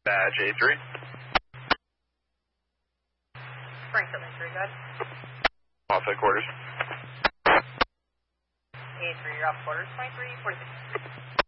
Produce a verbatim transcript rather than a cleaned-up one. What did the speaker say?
Dispatch A three. Springfield A three, good. Off headquarters. A three, you're off quarters, twenty-three forty-six.